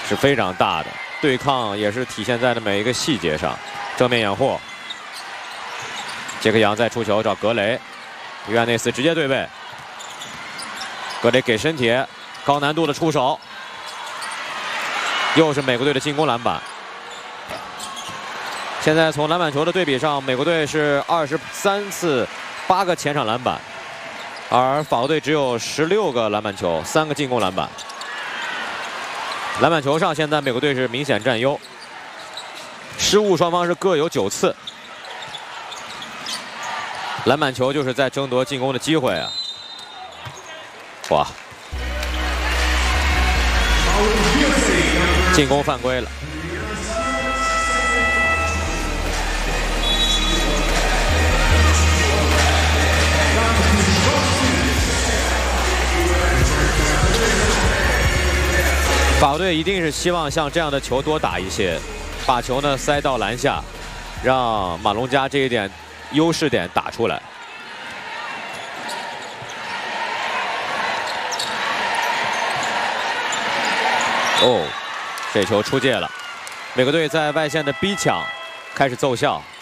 是非常大的，对抗也是体现在的每一个细节上。正面掩护，杰克杨再出球找格雷，约翰内斯直接对位，格雷给身体，高难度的出手，又是美国队的进攻篮板。现在从篮板球的对比上，美国队是23次，8个前场篮板，而法国队只有16个篮板球，3个进攻篮板。篮板球上，现在美国队是明显占优，失误双方是各有9次。篮板球就是在争夺进攻的机会啊！哇，进攻犯规了。法国队一定是希望像这样的球多打一些，把球呢塞到篮下，让马龙加这一点优势点打出来。哦，这球出界了，美国队在外线的逼抢开始奏效。